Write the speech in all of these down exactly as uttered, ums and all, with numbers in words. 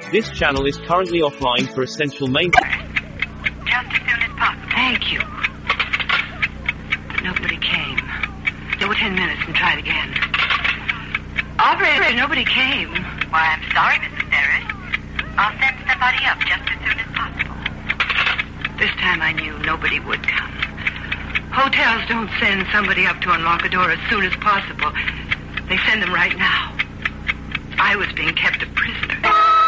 This channel is currently offline for essential maintenance. Just as soon as possible. Thank you. Nobody came. There were ten minutes and tried again. Operator, nobody came. Why, I'm sorry, Missus Ferris. I'll send somebody up just as soon as possible. This time I knew nobody would come. Hotels don't send somebody up to unlock a door as soon as possible. They send them right now. I was being kept a prisoner.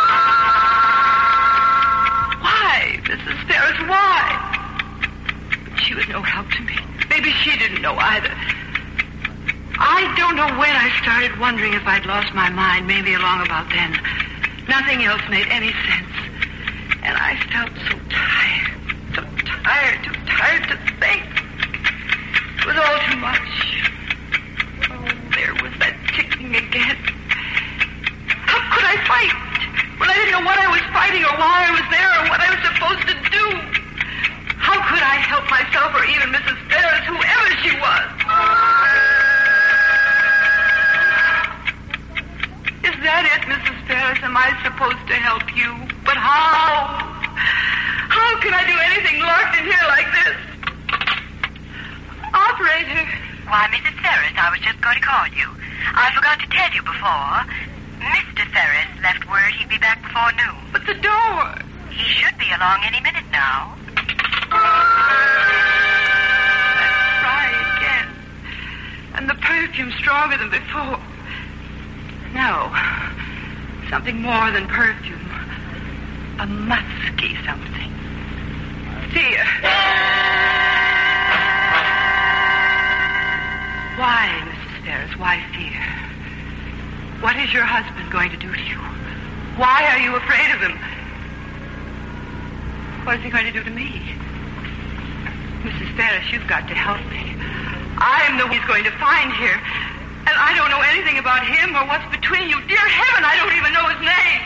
Why, Missus Ferris, why? But she was no help to me. Maybe she didn't know either. I don't know when I started wondering if I'd lost my mind, maybe along about then. Nothing else made any sense. And I felt so tired, so tired, too tired to think. It was all too much. Oh, there was that ticking again. How could I fight when I didn't know what I was fighting or why I was there or what I was supposed to do? How could I help myself or even Missus Ferris, whoever she was? Is that it, Missus Ferris? Am I supposed to help you? But how? How can I do anything locked in here like this? Operator. Why, Missus Ferris, I was just going to call you. I forgot to tell you before. Mister Ferris left word he'd be back before noon. But the door. He should be along any minute now. Let's try again. And the perfume stronger than before. No. Something more than perfume. A musky something. Fear. Why, Missus Ferris, why fear? What is your husband going to do to you? Why are you afraid of him? What is he going to do to me? Missus Ferris, you've got to help me. I'm the one he's going to find here. And I don't know anything about him or what's between you. Dear heaven, I don't even know his name.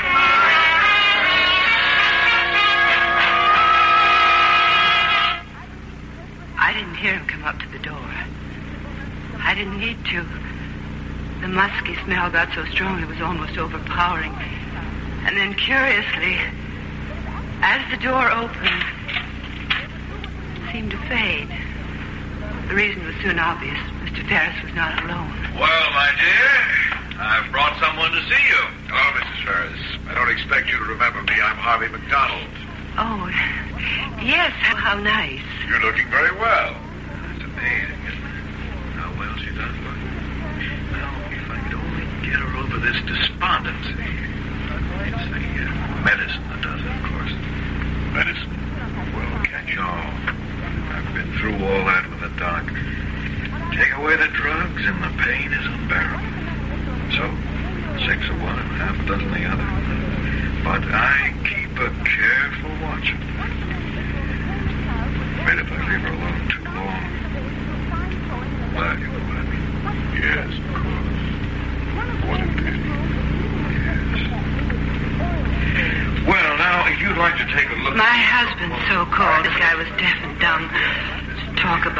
I didn't hear him come up to the door. I didn't need to. The musky smell got so strong it was almost overpowering. And then, curiously, as the door opened, it seemed to fade. The reason was soon obvious. Mister Ferris was not alone. Well, my dear, I've brought someone to see you. Hello, Missus Ferris. I don't expect you to remember me. I'm Harvey McDonald. Oh, yes, how, how nice. You're looking very well. It's amazing, isn't it? How well she does look. Now, if I could only get her over this despondency. It's the uh, medicine that does it, of course. Medicine? Well, can't you? No. I've been through all that with the doc. Take away the drugs and the pain is unbearable. So, six of one and half a dozen the other. But I keep a careful watch on her. Afraid if I leave her alone too long, well, you know what I mean. Yes, of course. What a pity. Yes. Well, now, if you'd like to take a look... My husband, so-called, this guy was deaf and dumb. To talk about